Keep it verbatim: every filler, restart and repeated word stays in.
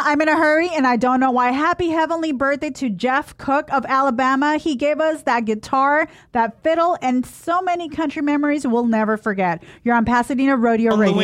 I'm in a hurry and I don't know why. Happy heavenly birthday to Jeff Cook of Alabama. He gave us that guitar, that fiddle, and so many country memories we'll never forget. You're on Pasadena Rodeo Radio.